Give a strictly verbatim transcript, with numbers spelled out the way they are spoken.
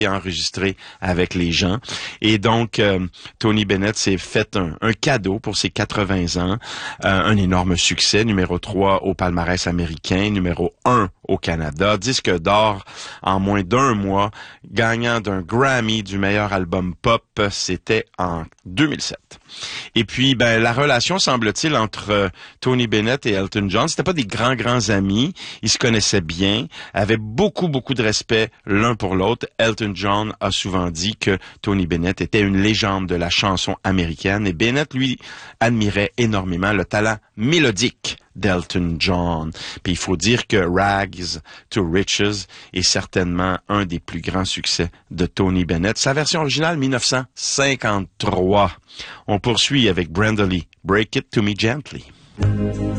enregistré avec les gens. Et donc, euh, Tony Bennett s'est fait un, un cadeau pour ses quatre-vingts ans, euh, un énorme succès, numéro trois au palmarès américain, numéro un au Canada, disque d'or en moins d'un mois, gagnant d'un Grammy du meilleur album pop, c'était en deux mille sept. Et puis, ben, la relation, semble-t-il, entre euh, Tony Bennett et Elton John, c'était pas des grands, grands amis. Ils se connaissaient bien, avaient beaucoup, beaucoup de respect l'un pour l'autre. Elton John a souvent dit que Tony Bennett était une légende de la chanson américaine et Bennett, lui, admirait énormément le talent mélodique d'Elton John. Puis il faut dire que Rags to Riches est certainement un des plus grands succès de Tony Bennett. Sa version originale, mille neuf cent cinquante-trois. On poursuit avec Brenda Lee, Break It to Me Gently.